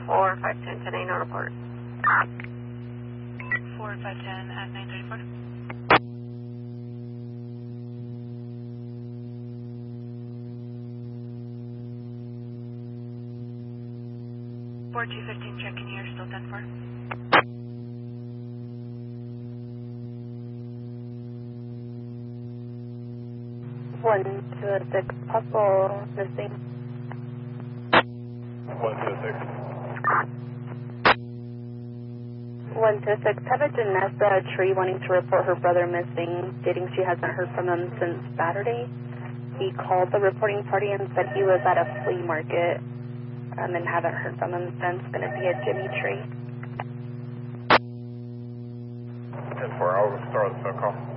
4, 5, 10, 10, 8, no report. 4, 5, 10 at 934. Board 215, checking here, still 10-4. One to a 6, possible missing. 1 to a 6. 1 to a 6, have a Janessa Tree wanting to report her brother missing, stating she hasn't heard from him since Saturday. He called the reporting party and said he was at a flea market and haven't heard from him since. Going to be a Jimmy Tree. 10-4, I'll start the phone call.